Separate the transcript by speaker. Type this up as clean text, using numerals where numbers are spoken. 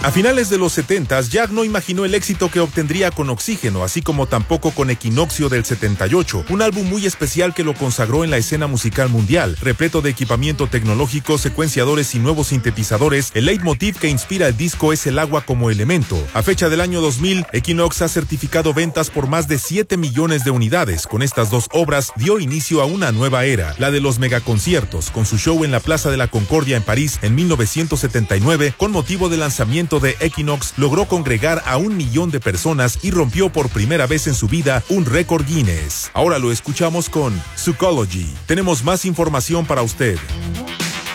Speaker 1: A finales de los 70s, Jack no imaginó el éxito que obtendría con Oxígeno, así como tampoco con Equinoccio del 78, un álbum muy especial que lo consagró en la escena musical mundial, repleto de equipamiento tecnológico, secuenciadores y nuevos sintetizadores. El leitmotiv que inspira el disco es el agua como elemento. A fecha del año 2000, Equinox ha certificado ventas por más de 7 millones de unidades. Con estas dos obras dio inicio a una nueva era, la de los megaconciertos, con su show en la Plaza de la Concordia en París en 1979, con motivo del lanzamiento de Equinox, logró congregar a 1 millón de personas y rompió por primera vez en su vida un récord Guinness. Ahora lo escuchamos con Psychology. Tenemos más información para usted.